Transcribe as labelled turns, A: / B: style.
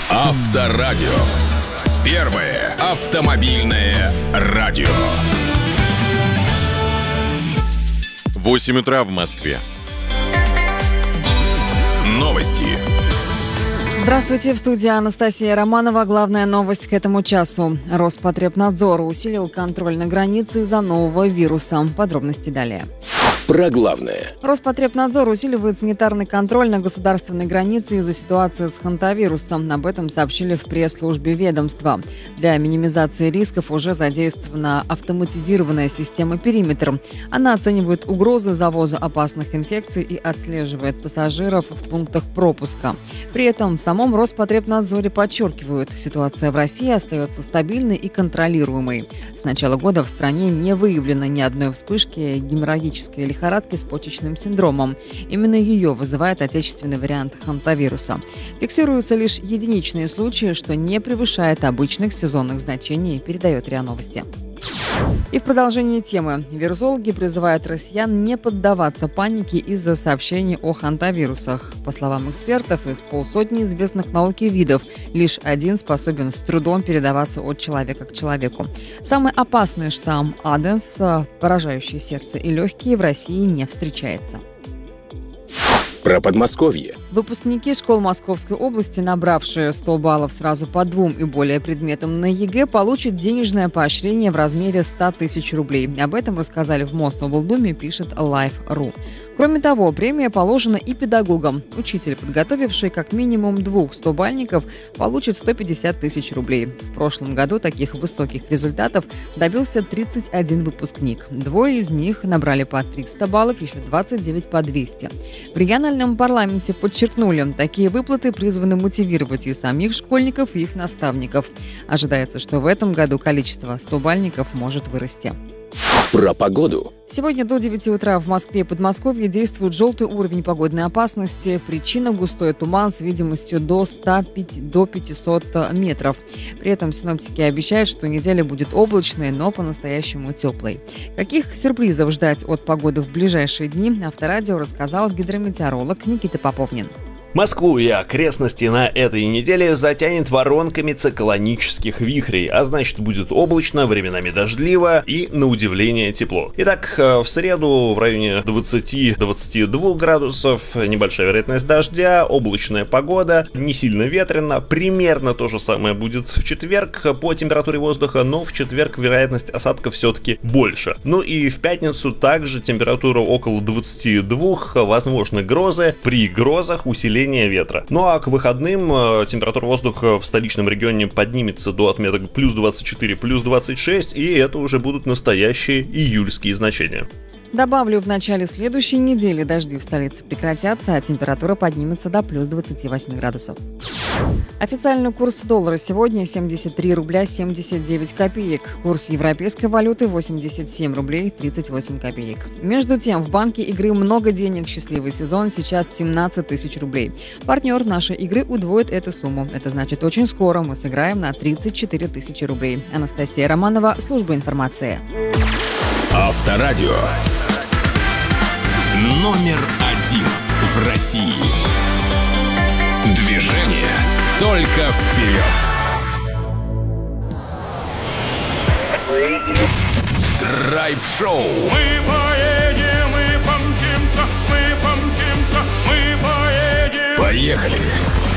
A: Авторадио. Первое автомобильное радио.
B: 8 утра в Москве.
A: Новости.
C: Здравствуйте, в студии Анастасия Романова. Главная новость к этому часу. Роспотребнадзор усилил контроль на границе из-за нового вируса. Подробности далее.
A: Про главное.
C: Роспотребнадзор усиливает санитарный контроль на государственной границе из-за ситуации с хантавирусом. Об этом сообщили в пресс-службе ведомства. Для минимизации рисков уже задействована автоматизированная система «Периметр». Она оценивает угрозы завоза опасных инфекций и отслеживает пассажиров в пунктах пропуска. При этом в самом Роспотребнадзоре подчеркивают, ситуация в России остается стабильной и контролируемой. С начала года в стране не выявлено ни одной вспышки геморрагической лихорадки с почечным синдромом. Именно ее вызывает отечественный вариант хантавируса. Фиксируются лишь единичные случаи, что не превышает обычных сезонных значений, передает РИА Новости. И в продолжении темы. Вирусологи призывают россиян не поддаваться панике из-за сообщений о хантавирусах. По словам экспертов, из полсотни известных науке видов лишь один способен с трудом передаваться от человека к человеку. Самый опасный штамм Аденс, поражающий сердце и легкие, в России не встречается.
A: Про Подмосковье.
C: Выпускники школ Московской области, набравшие 100 баллов сразу по 2 и более предметам на ЕГЭ, получат денежное поощрение в размере 100 тысяч рублей. Об этом рассказали в Мособлдуме, пишет Life.ru. Кроме того, премия положена и педагогам. Учитель, подготовивший как минимум 2 100-бальников, получит 150 тысяч рублей. В прошлом году таких высоких результатов добился 31 выпускник. 2 из них набрали по 300 баллов, еще 29 по 200. В региональном парламенте подчеркнули, такие выплаты призваны мотивировать и самих школьников, и их наставников. Ожидается, что в этом году количество 100-бальников может вырасти.
A: Про погоду.
C: Сегодня до 9 утра в Москве и Подмосковье действует желтый уровень погодной опасности. Причина – густой туман с видимостью до 500 метров. При этом синоптики обещают, что неделя будет облачной, но по-настоящему теплой. Каких сюрпризов ждать от погоды в ближайшие дни, Авторадио рассказал гидрометеоролог Никита Поповнин.
D: Москву и окрестности на этой неделе затянет воронками циклонических вихрей, а значит будет облачно, временами дождливо и, на удивление, тепло. Итак, в среду в районе 20-22 градусов, небольшая вероятность дождя, облачная погода, не сильно ветрено, примерно то же самое будет в четверг по температуре воздуха, но в четверг вероятность осадков все-таки больше. Ну и в пятницу также температура около 22, возможны грозы, при грозах усиление ветра. Ну а к выходным температура воздуха в столичном регионе поднимется до отметок плюс 24, плюс 26, и это уже будут настоящие июльские значения.
C: Добавлю, в начале следующей недели дожди в столице прекратятся, а температура поднимется до плюс 28 градусов. Официальный курс доллара сегодня 73 рубля 79 копеек. Курс европейской валюты 87 рублей 38 копеек. Между тем, в банке игры «Много денег. Счастливый сезон» сейчас 17 тысяч рублей. Партнер нашей игры удвоит эту сумму. Это значит, очень скоро мы сыграем на 34 тысячи рублей. Анастасия Романова, служба информации.
A: Авторадио. Номер 1 в России. Движение только вперед. Драйв-шоу.
E: Мы поедем, мы помчимся, мы помчимся, мы поедем.
A: Поехали.